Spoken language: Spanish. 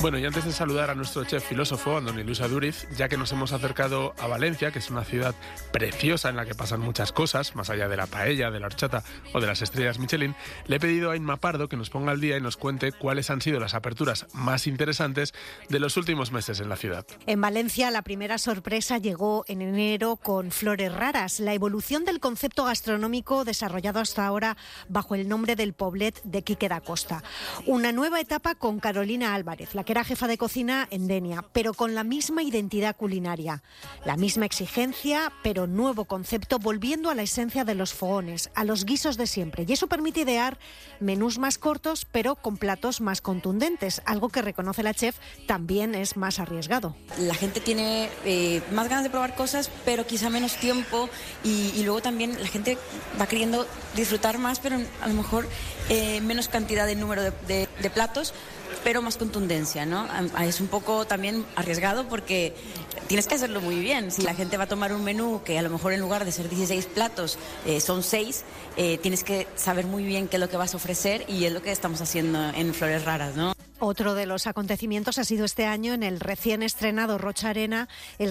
Bueno, y antes de saludar a nuestro chef filósofo, Andoni Luis Aduriz, ya que nos hemos acercado a Valencia, que es una ciudad preciosa en la que pasan muchas cosas, más allá de la paella, de la horchata o de las estrellas Michelin, le he pedido a Inma Pardo que nos ponga al día y nos cuente cuáles han sido las aperturas más interesantes de los últimos meses en la ciudad. En Valencia, la primera sorpresa llegó en enero con Flores Raras, la evolución del concepto gastronómico desarrollado hasta ahora bajo el nombre del Poblet de Quique da Costa. Una nueva etapa con Carolina Álvarez, la que era jefa de cocina en Denia, pero con la misma identidad culinaria. La misma exigencia, pero nuevo concepto, volviendo a la esencia de los fogones, a los guisos de siempre. Y eso permite idear menús más cortos, pero con platos más contundentes, algo que reconoce la chef también es más arriesgado. La gente tiene más ganas de probar cosas, pero quizá menos tiempo y luego también la gente va queriendo disfrutar más, pero a lo mejor menos cantidad de número de platos, pero más contundencia, ¿no? Es un poco también arriesgado porque tienes que hacerlo muy bien. Si la gente va a tomar un menú que a lo mejor en lugar de ser 16 platos son 6, tienes que saber muy bien qué es lo que vas a ofrecer y es lo que estamos haciendo en Flores Raras, ¿no? Otro de los acontecimientos ha sido este año en el recién estrenado Rocha Arena, el